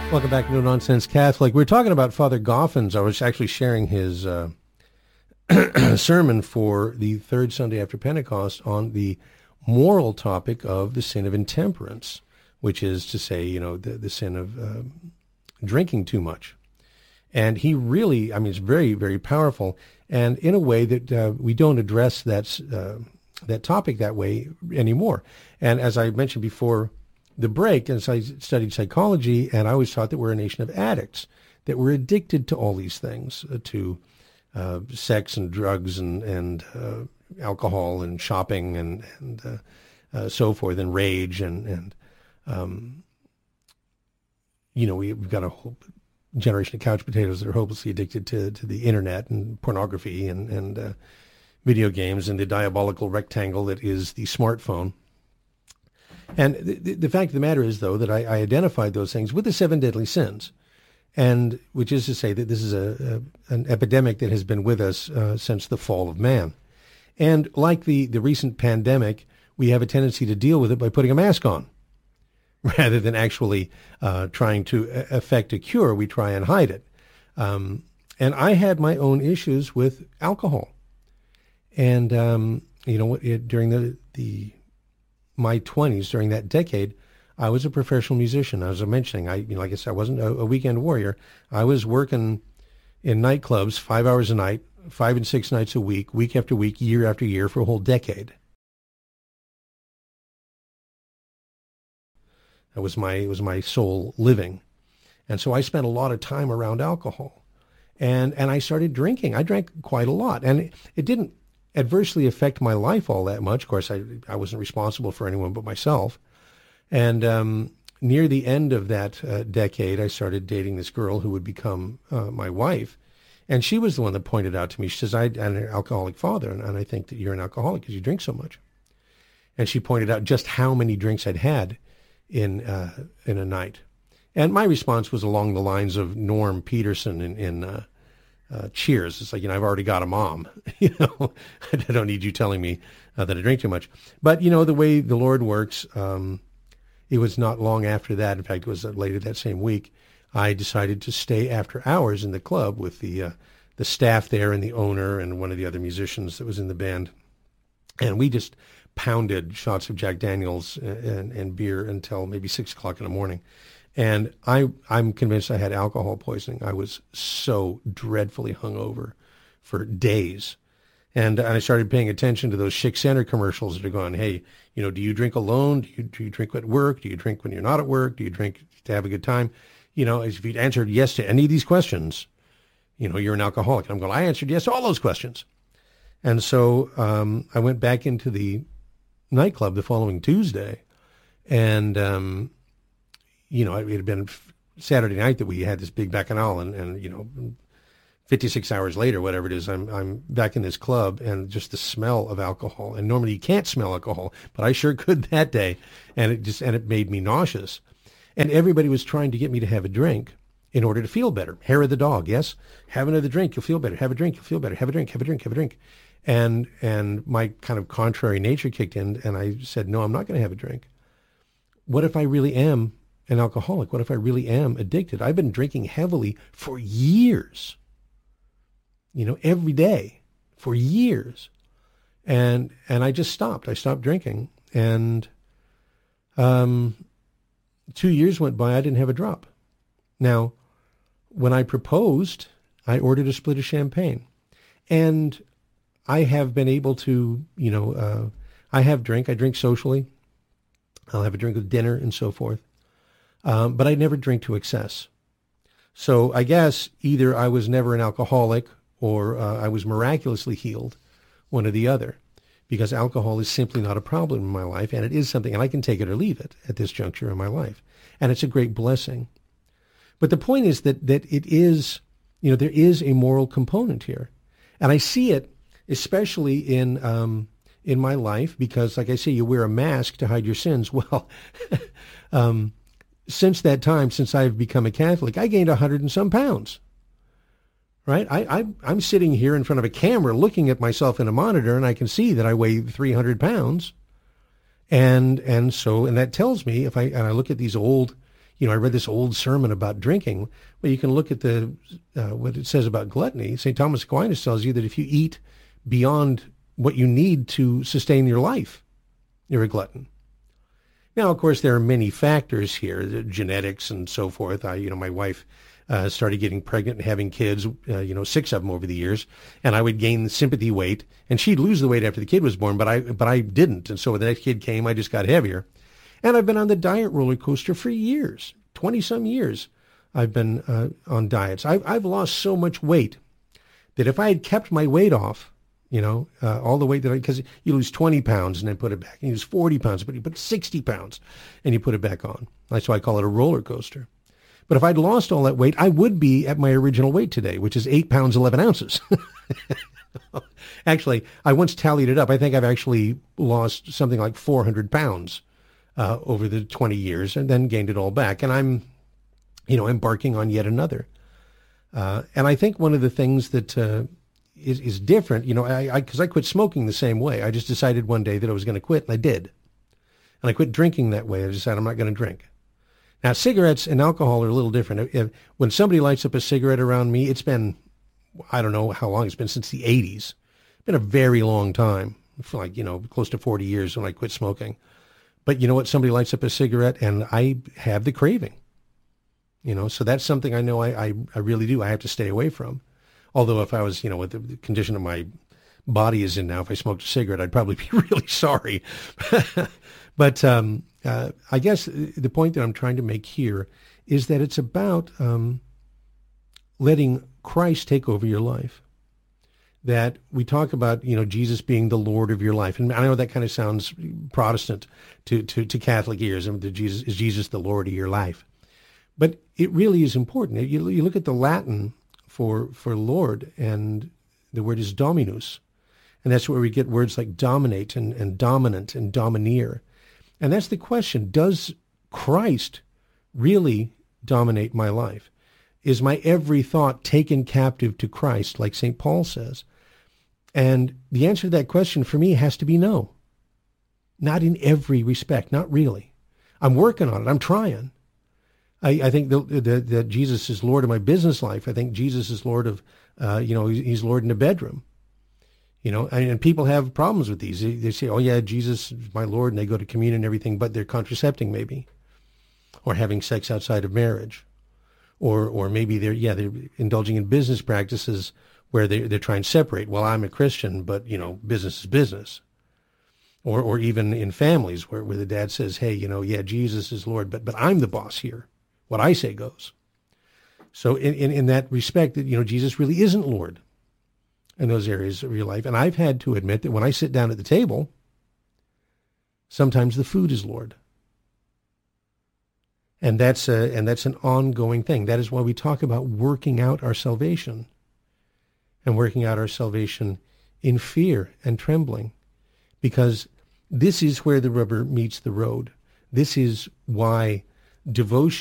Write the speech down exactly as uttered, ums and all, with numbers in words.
Welcome back to No Nonsense Catholic. We're talking about Father Goffins. I was actually sharing his uh, sermon for the third Sunday after Pentecost on the moral topic of the sin of intemperance, which is to say, you know, the, the sin of uh, drinking too much. And he really, I mean, it's very, very powerful, and in a way that uh, we don't address that uh, that topic that way anymore. And as I mentioned before the break, as I studied psychology, and I always thought that we're a nation of addicts, that we're addicted to all these things, uh, to uh, sex and drugs and, and uh, alcohol and shopping and, and uh, uh, so forth, and rage. And, and um, you know, we, we've got a whole generation of couch potatoes that are hopelessly addicted to, to the internet and pornography and, and uh, video games and the diabolical rectangle that is the smartphone. And the, the fact of the matter is, though, that I, I identified those things with the seven deadly sins, and which is to say that this is a, a an epidemic that has been with us uh, since the fall of man. And like the, the recent pandemic, we have a tendency to deal with it by putting a mask on. Rather than actually uh, trying to effect a cure, we try and hide it. Um, and I had my own issues with alcohol. And, um, you know, it, during the... the my twenties, during that decade, I was a professional musician. As I was mentioning, I, you know, like I said, I wasn't a, a weekend warrior. I was working in nightclubs five hours a night, five and six nights a week, week after week, year after year, for a whole decade. That was my, it was my sole living. And so I spent a lot of time around alcohol. And, and I started drinking. I drank quite a lot. And it, it didn't adversely affect my life all that much. Of course, I, I wasn't responsible for anyone but myself. And um, near the end of that uh, decade, I started dating this girl who would become uh, my wife. And she was the one that pointed out to me, she says, I, I'm an alcoholic father, and, and I think that you're an alcoholic because you drink so much. And she pointed out just how many drinks I'd had in uh, in a night. And my response was along the lines of Norm Peterson in, in uh, Uh, Cheers. It's like, you know, I've already got a mom. You know, I don't need you telling me uh, that I drink too much. But, you know, the way the Lord works, um, it was not long after that. In fact, it was later that same week, I decided to stay after hours in the club with the uh, the staff there and the owner and one of the other musicians that was in the band. And we just pounded shots of Jack Daniels and, and, and beer until maybe six o'clock in the morning. And I, I'm convinced I had alcohol poisoning. I was so dreadfully hungover for days. And I started paying attention to those Schick Center commercials that are going, hey, you know, do you drink alone? Do you, do you drink at work? Do you drink when you're not at work? Do you drink to have a good time? You know, if you'd answered yes to any of these questions, you know, you're an alcoholic. And I'm going, I answered yes to all those questions. And so um, I went back into the nightclub the following Tuesday, and um you know, it had been Saturday night that we had this big bacchanal, and, and, you know, fifty-six hours later, whatever it is, I'm I'm back in this club, and just the smell of alcohol. And normally you can't smell alcohol, but I sure could that day, and it just and it made me nauseous. And everybody was trying to get me to have a drink in order to feel better. Hair of the dog, yes, have another drink, you'll feel better. Have a drink, you'll feel better. Have a drink, have a drink, have a drink. And and my kind of contrary nature kicked in, and I said, no, I'm not going to have a drink. What if I really am an alcoholic? What if I really am addicted? I've been drinking heavily for years, you know, every day for years. And, and I just stopped. I stopped drinking. And um, two years went by. I didn't have a drop. Now, when I proposed, I ordered a split of champagne. And I have been able to, you know, uh, I have drink. I drink socially. I'll have a drink with dinner and so forth. Um, but I never drink to excess. So I guess either I was never an alcoholic or uh, I was miraculously healed, one or the other, because alcohol is simply not a problem in my life, and it is something, and I can take it or leave it at this juncture in my life. And it's a great blessing. But the point is that that it is, you know, there is a moral component here. And I see it especially in um, in my life because, like I say, you wear a mask to hide your sins. Well, um since that time, since I've become a Catholic, I gained a hundred and some pounds, right? I, I, I'm sitting here in front of a camera looking at myself in a monitor, and I can see that I weigh three hundred pounds. And and so, and that tells me, if I, and I look at these old, you know, I read this old sermon about drinking. Well, you can look at the uh, what it says about gluttony. Saint Thomas Aquinas tells you that if you eat beyond what you need to sustain your life, you're a glutton. Now, of course, there are many factors here, the genetics and so forth. I, you know, my wife uh, started getting pregnant and having kids, uh, you know, six of them over the years, and I would gain sympathy weight, and she'd lose the weight after the kid was born, but I, but I didn't. And so when the next kid came, I just got heavier. And I've been on the diet roller coaster for years, twenty some years. I've been uh, on diets. I've, I've lost so much weight that if I had kept my weight off, you know, uh, all the weight that I, because you lose twenty pounds and then put it back. And you lose forty pounds, but you put sixty pounds and you put it back on. That's why I call it a roller coaster. But if I'd lost all that weight, I would be at my original weight today, which is eight pounds, eleven ounces. Actually, I once tallied it up. I think I've actually lost something like four hundred pounds uh, over the twenty years and then gained it all back. And I'm, you know, embarking on yet another. Uh, and I think one of the things that uh, is, is different, you know, I, I, cause I quit smoking the same way. I just decided one day that I was going to quit, and I did. And I quit drinking that way. I decided I'm not going to drink. Now, cigarettes and alcohol are a little different. If, when somebody lights up a cigarette around me, it's been, I don't know how long it's been, since the eighties. It's been a very long time, for like, you know, close to forty years when I quit smoking. But you know what? Somebody lights up a cigarette and I have the craving. You know, so that's something I know I, I, I really do. I have to stay away from. Although if I was, you know, with the, the condition of my body is in now, if I smoked a cigarette, I'd probably be really sorry. But um, uh, I guess the point that I'm trying to make here is that it's about um, letting Christ take over your life. That we talk about, you know, Jesus being the Lord of your life. And I know that kind of sounds Protestant to, to, to Catholic ears. I mean, the Jesus, is Jesus the Lord of your life? But it really is important. You, you look at the Latin for for Lord, and the word is dominus. And that's where we get words like dominate and, and dominant and domineer. And that's the question. Does Christ really dominate my life? Is my every thought taken captive to Christ, like Saint Paul says? And the answer to that question for me has to be no. Not in every respect, not really. I'm working on it. I'm trying. I, I think that, that Jesus is Lord of my business life. I think Jesus is Lord of, uh, you know, he's Lord in the bedroom. You know, and, and people have problems with these. They, they say, oh, yeah, Jesus is my Lord, and they go to communion and everything, but they're contracepting maybe, or having sex outside of marriage. Or or maybe they're, yeah, they're indulging in business practices where they, they're trying to separate. Well, I'm a Christian, but, you know, business is business. Or or even in families where, where the dad says, hey, you know, yeah, Jesus is Lord, but but I'm the boss here. What I say goes. So in, in, in that respect, you know, Jesus really isn't Lord in those areas of your life. And I've had to admit that when I sit down at the table, sometimes the food is Lord. And that's a, and that's an ongoing thing. That is why we talk about working out our salvation, and working out our salvation in fear and trembling, because this is where the rubber meets the road. This is why devotion